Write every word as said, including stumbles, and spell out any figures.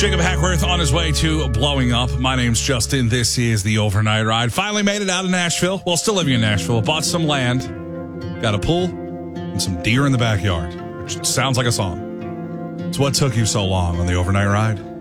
Jacob Hackworth on his way to blowing up. My name's Justin. This is the Overnight Ride. Finally made it out of Nashville. Well, still living in Nashville. Bought some land, got a pool, and some deer in the backyard, which sounds like a song. So what took you so long on the Overnight Ride?